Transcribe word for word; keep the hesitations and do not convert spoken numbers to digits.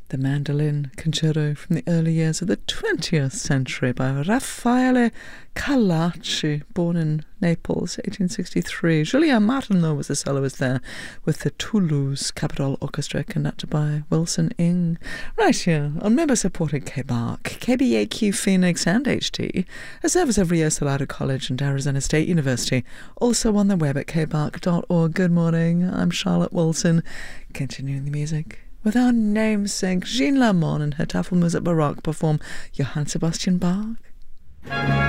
The Mandolin Concerto from the early years of the twentieth century by Raffaele Carracci, born in Naples, eighteen sixty-three. Julien Martin, though, was the soloist there with the Toulouse Capitol Orchestra, conducted by Wilson Ing. Right here on member-supported K B A R C, K B A Q Phoenix and H T, a service of Rio Salado College and Arizona State University, also on the web at k b a r c dot org. Good morning, I'm Charlotte Wilson, continuing the music with our namesake Jean Lamont and her Tafelmusik Baroque perform Johann Sebastian Bach.